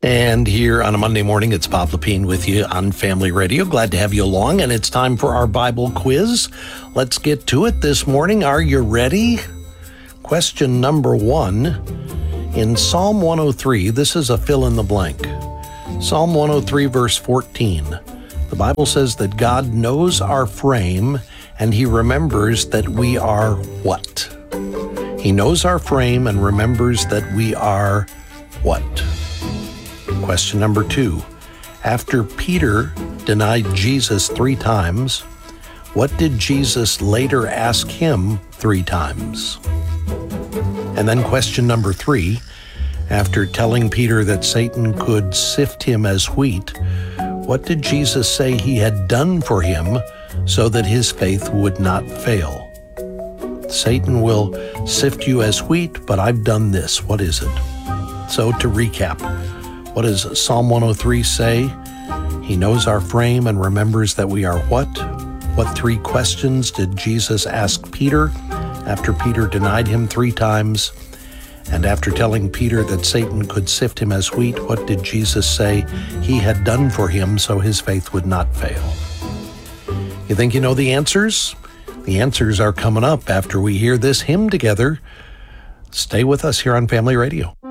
And here on a Monday morning, it's Bob Lepine with you on Family Radio. Glad to have you along, and it's time for our Bible quiz. Let's get to it this morning. Are you ready? Question number 1. In Psalm 103, this is a fill in the blank. Psalm 103, verse 14. The Bible says that God knows our frame, and He remembers that we are what? He knows our frame and remembers that we are what? Question number 2. After Peter denied Jesus 3 times, what did Jesus later ask him 3 times? And then question number 3. After telling Peter that Satan could sift him as wheat, what did Jesus say He had done for him so that his faith would not fail? Satan will sift you as wheat, but I've done this. What is it? So to recap, what does Psalm 103 say? He knows our frame and remembers that we are what? What 3 questions did Jesus ask Peter after Peter denied Him 3 times? And after telling Peter that Satan could sift him as wheat, what did Jesus say He had done for him so his faith would not fail? You think you know the answers? The answers are coming up after we hear this hymn together. Stay with us here on Family Radio.